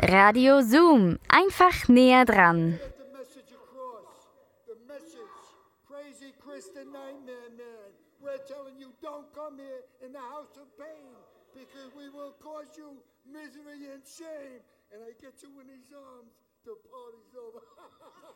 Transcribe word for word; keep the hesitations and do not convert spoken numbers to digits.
Radio Zoom, einfach näher dran. Get the message across. The message. Crazy Chris the Nightmare Man. We're telling you don't come here in the house of pain because we will cause you misery and shame. And I get you in his arms. The party's over.